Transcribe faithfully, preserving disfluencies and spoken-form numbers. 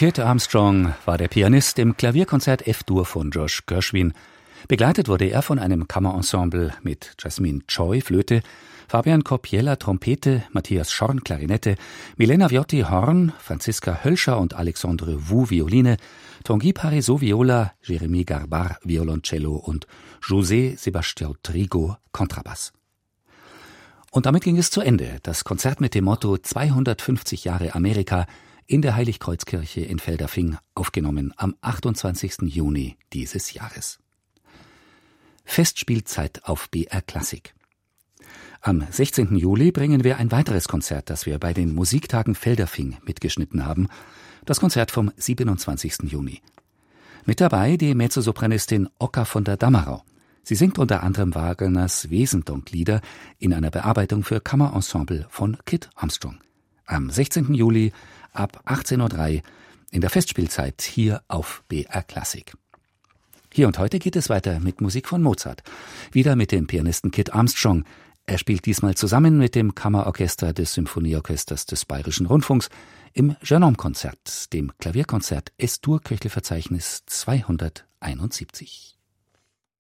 Kit Armstrong war der Pianist im Klavierkonzert F-Dur von Josh Gershwin. Begleitet wurde er von einem Kammerensemble mit Jasmine Choi Flöte, Fabian Coppiela Trompete, Matthias Schorn Klarinette, Milena Viotti Horn, Franziska Hölscher und Alexandre Wu Violine, Tanguy Parisot Viola, Jérémy Garbar Violoncello und José Sebastião Trigo Kontrabass. Und damit ging es zu Ende. Das Konzert mit dem Motto zweihundertfünfzig Jahre Amerika in der Heiligkreuzkirche in Feldafing, aufgenommen am achtundzwanzigsten Juni dieses Jahres. Festspielzeit auf B R Klassik. Am sechzehnten Juli bringen wir ein weiteres Konzert, das wir bei den Musiktagen Feldafing mitgeschnitten haben. Das Konzert vom siebenundzwanzigsten Juni. Mit dabei die Mezzosopranistin Oka von der Dammerau. Sie singt unter anderem Wagners Wesendonck-Lieder in einer Bearbeitung für Kammerensemble von Kit Armstrong. Am sechzehnten Juli ab achtzehn Uhr drei in der Festspielzeit hier auf B R Klassik. Hier und heute geht es weiter mit Musik von Mozart. Wieder mit dem Pianisten Kit Armstrong. Er spielt diesmal zusammen mit dem Kammerorchester des Symphonieorchesters des Bayerischen Rundfunks im Genome-Konzert, dem Klavierkonzert Es-Dur Köchelverzeichnis zweihunderteinundsiebzig.